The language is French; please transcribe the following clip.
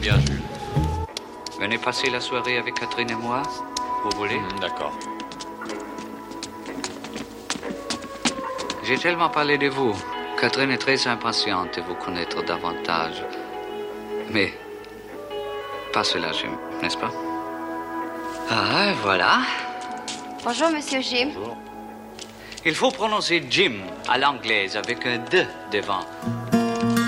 bien, Jules. Venez passer la soirée avec Catherine et moi, vous voulez? D'accord. J'ai tellement parlé de vous. Catherine est très impatiente de vous connaître davantage. Mais pas cela, Jim, n'est-ce pas? Ah, voilà. Bonjour, Monsieur Jim. Bonjour. Il faut prononcer Jim à l'anglaise avec un D devant.